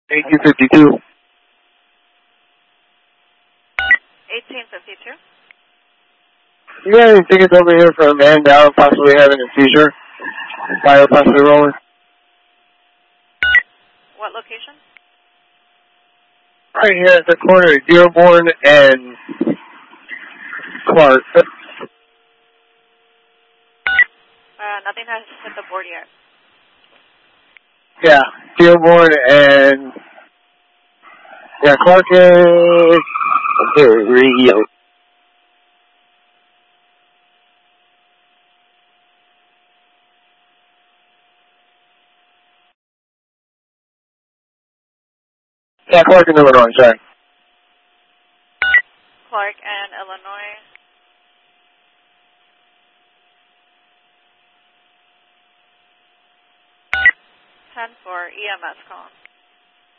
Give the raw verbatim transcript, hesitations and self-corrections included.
eighteen fifty-two. eighteen fifty-two. You got any tickets over here for a man down possibly having a seizure? Fire possibly rolling? What location? Right here at the corner of Dearborn and Clark. Uh, nothing has hit the board yet. Yeah, Dearborn and yeah, Clark is Rio. Yeah, Clark in Illinois, sorry. Clark and Illinois. ten four, E M S calling.